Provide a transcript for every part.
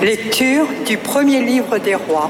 Lecture du premier livre des rois.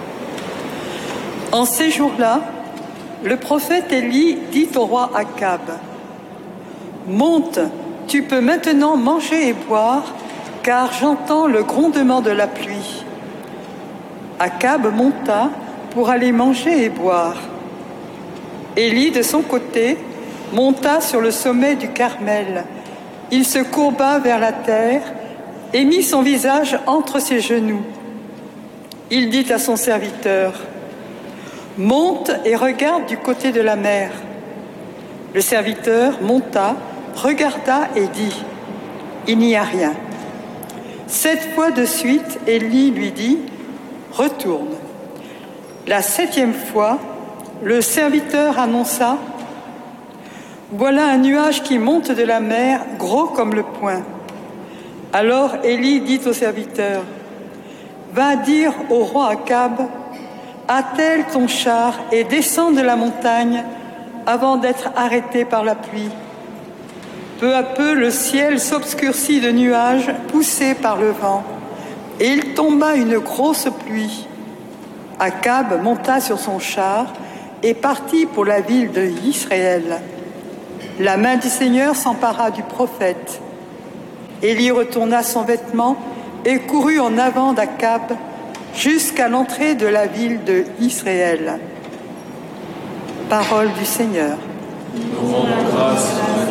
En ces jours-là, le prophète Élie dit au roi Akab : « Monte, tu peux maintenant manger et boire, car j'entends le grondement de la pluie. » Akab monta pour aller manger et boire. Élie, de son côté, monta sur le sommet du Carmel. Il se courba vers la terre et mit son visage entre ses genoux. Il dit à son serviteur : « Monte et regarde du côté de la mer. » Le serviteur monta, regarda et dit : « Il n'y a rien. » 7 fois de suite, Élie lui dit : « Retourne. » La 7e fois, le serviteur annonça : « Voilà un nuage qui monte de la mer, gros comme le poing. » Alors Élie dit au serviteur : « Va dire au roi Akab : attelle ton char et descends de la montagne avant d'être arrêté par la pluie. » Peu à peu, le ciel s'obscurcit de nuages poussés par le vent, et il tomba une grosse pluie. Akab monta sur son char et partit pour la ville de Israël. La main du Seigneur s'empara du prophète. Élie retourna son vêtement et courut en avant d'Akab jusqu'à l'entrée de la ville de Israël. Parole du Seigneur. Nous rendons grâce à